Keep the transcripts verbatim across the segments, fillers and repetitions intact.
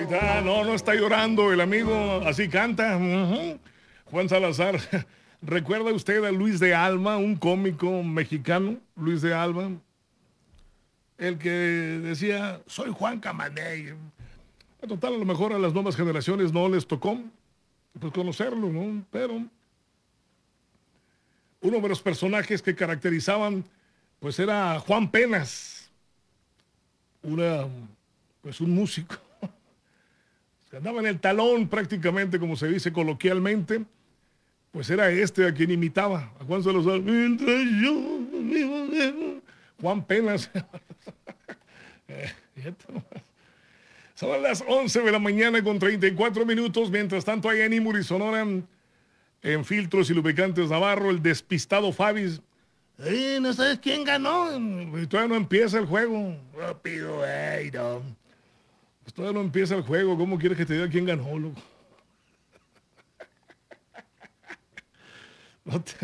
está, no, no está llorando el amigo, así canta. Uh-huh. Juan Salazar. ¿Recuerda usted a Luis de Alba, un cómico mexicano? Luis de Alba, el que decía, soy Juan Camaney. En total, a lo mejor a las nuevas generaciones no les tocó pues, conocerlo, ¿no? Pero uno de los personajes que caracterizaban, pues era Juan Penas, una, pues un músico, que andaba en el talón prácticamente, como se dice coloquialmente. Pues era este a quien imitaba, a Juan Salazar. Mientras yo vivo, Juan Penas. Son las once de la mañana con treinta y cuatro minutos. Mientras tanto, hay en Imuri, Sonora, en Filtros y Lubricantes Navarro, el despistado Fabis. Eh, ¿no sabes quién ganó? Pues todavía no empieza el juego. Rápido, ey, no. Pues todavía no empieza el juego. ¿Cómo quieres que te diga quién ganó, loco? No te,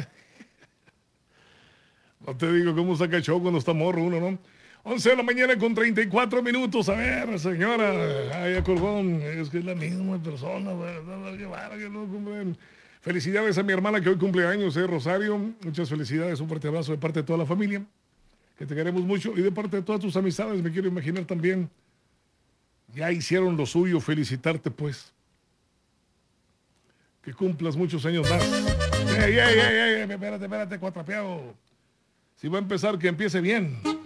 no te digo cómo saca show cuando está morro uno, ¿no? once de la mañana con treinta y cuatro minutos. A ver, señora, ay, colgó, es que es la misma persona, ¿verdad? Felicidades a mi hermana que hoy cumple años, ¿eh? Rosario. Muchas felicidades, un fuerte abrazo de parte de toda la familia, que te queremos mucho, y de parte de todas tus amistades, me quiero imaginar también. Ya hicieron lo suyo, felicitarte pues. Que cumplas muchos años más. ¡Ey, ey, ey, ey! Espérate, espérate, cuatrapeado. Si va a empezar, que empiece bien.